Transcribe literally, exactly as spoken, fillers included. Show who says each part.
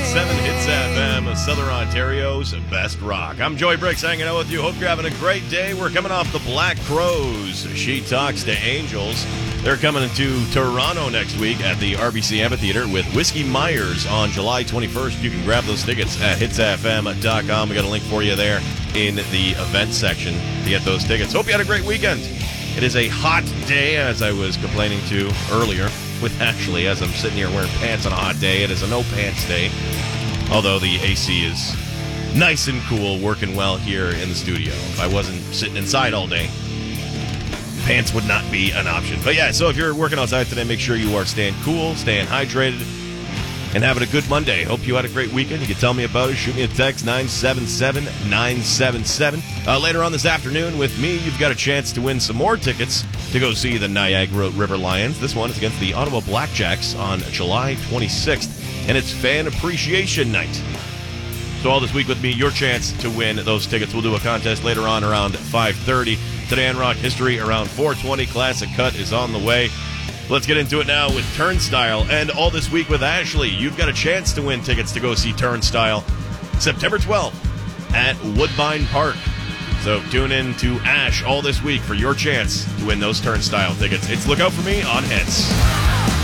Speaker 1: seven Hits F M, Southern Ontario's best rock. I'm Joey Bricks hanging out with you. Hope you're having a great day. We're coming off the Black Crowes. She Talks to Angels. They're coming to Toronto next week at the R B C Amphitheater with Whiskey Myers on July twenty-first. You can grab those tickets at hits f m dot com. We got a link for you there in the event section to get those tickets. Hope you had a great weekend. It is a hot day, as I was complaining to earlier. With Ashley, as I'm sitting here wearing pants on a hot day. It is a no pants day, although the A C is nice and cool, working well here in the studio. If I wasn't sitting inside all day, pants would not be an option. But yeah, so if you're working outside today, make sure you are staying cool, staying hydrated, and having a good Monday. Hope you had a great weekend. You can tell me about it. Shoot me a text, nine seven seven, nine seven seven. Uh, later on this afternoon with me, you've got a chance to win some more tickets to go see the Niagara River Lions. This one is against the Ottawa Blackjacks on July twenty-sixth, and it's Fan Appreciation Night. So all this week with me, your chance to win those tickets. We'll do a contest later on around five thirty. Today on Rock History, around four twenty, Classic Cut is on the way. Let's get into it now with Turnstile. And all this week with Ashley, you've got a chance to win tickets to go see Turnstile September twelfth at Woodbine Park. So tune in to Ash all this week for your chance to win those Turnstile tickets. It's Look Out For Me on Hits.